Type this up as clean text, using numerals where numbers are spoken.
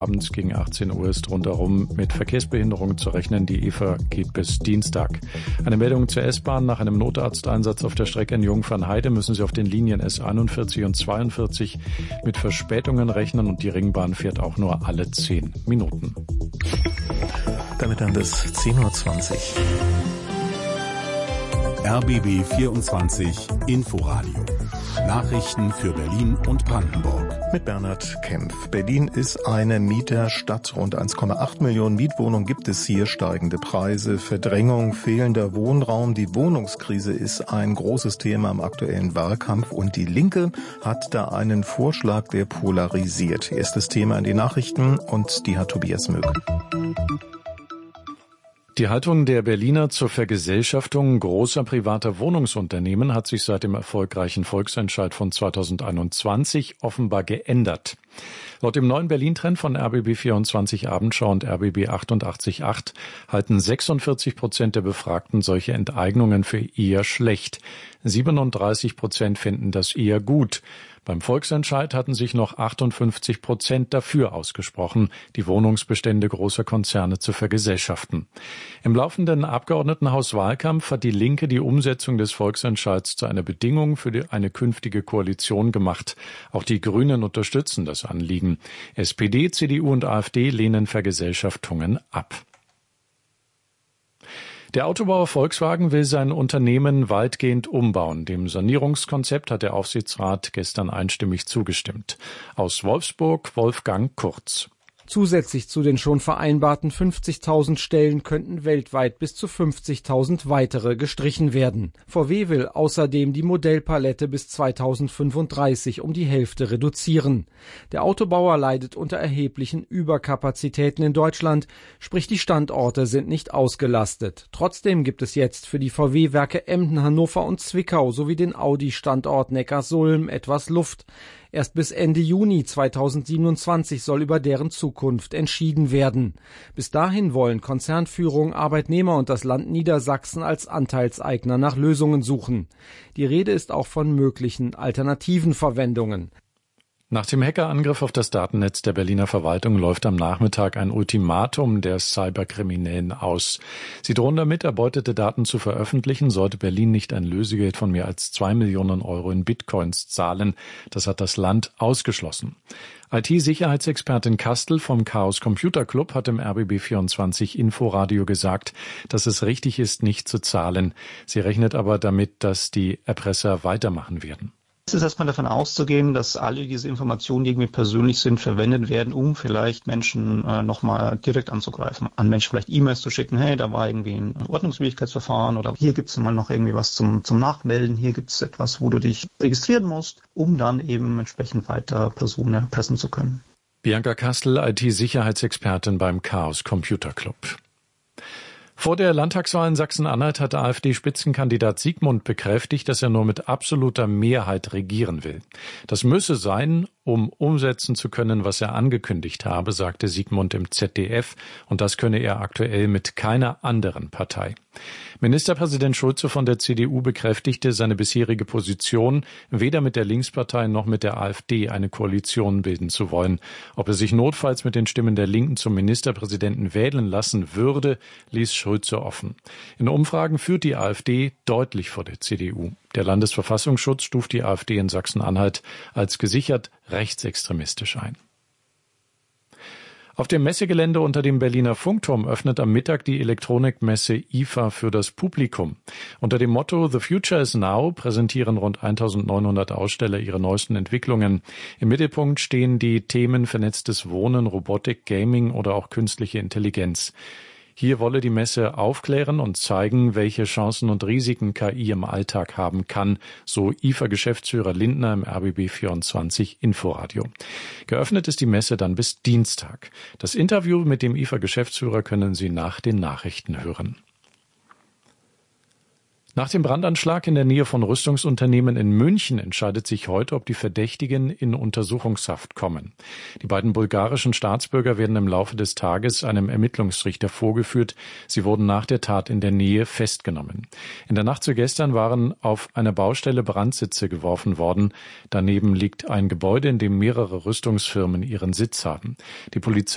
Abends gegen 18 Uhr ist rundherum mit Verkehrsbehinderungen zu rechnen. Die IFA geht bis Dienstag. Eine Meldung zur S-Bahn. Nach einem Notarzteinsatz auf der Strecke in Jungfernheide müssen Sie auf den Linien S41 und 42 mit Verspätungen rechnen und die Ringbahn fährt auch nur alle 10 Minuten. Damit dann bis 10.20 Uhr. RBB 24 Inforadio. Nachrichten für Berlin und Brandenburg. Mit Bernhard Kempf. Berlin ist eine Mieterstadt. Rund 1,8 Millionen Mietwohnungen gibt es hier. Steigende Preise, Verdrängung, fehlender Wohnraum. Die Wohnungskrise ist ein großes Thema im aktuellen Wahlkampf. Und die Linke hat da einen Vorschlag, der polarisiert. Erstes Thema in die Nachrichten und die hat Tobias Möck. Die Haltung der Berliner zur Vergesellschaftung großer privater Wohnungsunternehmen hat sich seit dem erfolgreichen Volksentscheid von 2021 offenbar geändert. Laut dem neuen Berlin-Trend von RBB 24 Abendschau und RBB 88.8 halten 46% der Befragten solche Enteignungen für eher schlecht. 37% finden das eher gut. Beim Volksentscheid hatten sich noch 58% dafür ausgesprochen, die Wohnungsbestände großer Konzerne zu vergesellschaften. Im laufenden Abgeordnetenhauswahlkampf hat die Linke die Umsetzung des Volksentscheids zu einer Bedingung für eine künftige Koalition gemacht. Auch die Grünen unterstützen das Anliegen. SPD, CDU und AfD lehnen Vergesellschaftungen ab. Der Autobauer Volkswagen will sein Unternehmen weitgehend umbauen. Dem Sanierungskonzept hat der Aufsichtsrat gestern einstimmig zugestimmt. Aus Wolfsburg Wolfgang Kurz. Zusätzlich zu den schon vereinbarten 50.000 Stellen könnten weltweit bis zu 50.000 weitere gestrichen werden. VW will außerdem die Modellpalette bis 2035 um die Hälfte reduzieren. Der Autobauer leidet unter erheblichen Überkapazitäten in Deutschland, sprich die Standorte sind nicht ausgelastet. Trotzdem gibt es jetzt für die VW-Werke Emden, Hannover und Zwickau sowie den Audi-Standort Neckarsulm etwas Luft. Erst bis Ende Juni 2027 soll über deren Zukunft entschieden werden. Bis dahin wollen Konzernführung, Arbeitnehmer und das Land Niedersachsen als Anteilseigner nach Lösungen suchen. Die Rede ist auch von möglichen alternativen Verwendungen. Nach dem Hackerangriff auf das Datennetz der Berliner Verwaltung läuft am Nachmittag ein Ultimatum der Cyberkriminellen aus. Sie drohen damit, erbeutete Daten zu veröffentlichen, sollte Berlin nicht ein Lösegeld von mehr als 2 Millionen Euro in Bitcoins zahlen. Das hat das Land ausgeschlossen. IT-Sicherheitsexpertin Kastel vom Chaos Computer Club hat im RBB 24 Inforadio gesagt, dass es richtig ist, nicht zu zahlen. Sie rechnet aber damit, dass die Erpresser weitermachen werden. Es ist erstmal davon auszugehen, dass alle diese Informationen, die irgendwie persönlich sind, verwendet werden, um vielleicht Menschen nochmal direkt anzugreifen. An Menschen vielleicht E-Mails zu schicken, hey, da war irgendwie ein Ordnungswidrigkeitsverfahren oder hier gibt es mal noch irgendwie was zum Nachmelden, hier gibt es etwas, wo du dich registrieren musst, um dann eben entsprechend weiter Personen erpressen zu können. Bianca Kastel, IT-Sicherheitsexpertin beim Chaos Computer Club. Vor der Landtagswahl in Sachsen-Anhalt hat AfD-Spitzenkandidat Siegmund bekräftigt, dass er nur mit absoluter Mehrheit regieren will. Das müsse sein, um umsetzen zu können, was er angekündigt habe, sagte Siegmund im ZDF, und das könne er aktuell mit keiner anderen Partei. Ministerpräsident Schulze von der CDU bekräftigte seine bisherige Position, weder mit der Linkspartei noch mit der AfD eine Koalition bilden zu wollen. Ob er sich notfalls mit den Stimmen der Linken zum Ministerpräsidenten wählen lassen würde, ließ Schulze offen. In Umfragen führt die AfD deutlich vor der CDU. Der Landesverfassungsschutz stuft die AfD in Sachsen-Anhalt als gesichert rechtsextremistisch ein. Auf dem Messegelände unter dem Berliner Funkturm öffnet am Mittag die Elektronikmesse IFA für das Publikum. Unter dem Motto The Future is Now präsentieren rund 1900 Aussteller ihre neuesten Entwicklungen. Im Mittelpunkt stehen die Themen vernetztes Wohnen, Robotik, Gaming oder auch künstliche Intelligenz. Hier wolle die Messe aufklären und zeigen, welche Chancen und Risiken KI im Alltag haben kann, so IFA-Geschäftsführer Lindner im RBB 24 Inforadio. Geöffnet ist die Messe dann bis Dienstag. Das Interview mit dem IFA-Geschäftsführer können Sie nach den Nachrichten hören. Nach dem Brandanschlag in der Nähe von Rüstungsunternehmen in München entscheidet sich heute, ob die Verdächtigen in Untersuchungshaft kommen. Die beiden bulgarischen Staatsbürger werden im Laufe des Tages einem Ermittlungsrichter vorgeführt. Sie wurden nach der Tat in der Nähe festgenommen. In der Nacht zu gestern waren auf einer Baustelle Brandsitze geworfen worden. Daneben liegt ein Gebäude, in dem mehrere Rüstungsfirmen ihren Sitz haben. Die Polizei